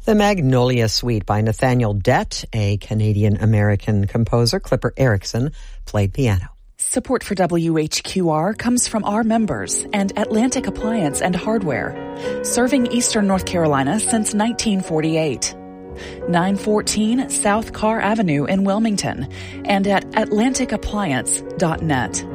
The Magnolia Suite by Nathaniel Dett, a Canadian-American composer. Clipper Erickson played piano. Support for WHQR comes from our members and Atlantic Appliance and Hardware, serving Eastern North Carolina since 1948. 914 South Carr Avenue in Wilmington and at atlanticappliance.net.